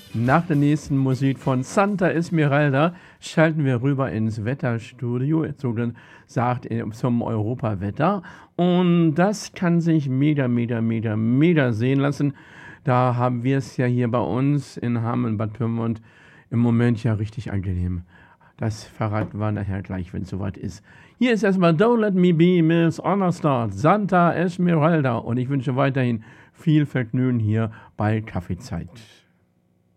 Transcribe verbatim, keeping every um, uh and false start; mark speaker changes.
Speaker 1: Nach der nächsten Musik von Santa Esmeralda schalten wir rüber ins Wetterstudio, so gesagt zum Europawetter. Und das kann sich mega, mega, mega, mega sehen lassen. Da haben wir es ja hier bei uns in Hamm Bad Pyrmont im Moment ja richtig angenehm. Das verraten wir nachher gleich, wenn es soweit ist. Hier ist erstmal Don't Let Me Be Miss Honorstart, Santa Esmeralda. Und ich wünsche weiterhin viel Vergnügen hier bei Kaffeezeit.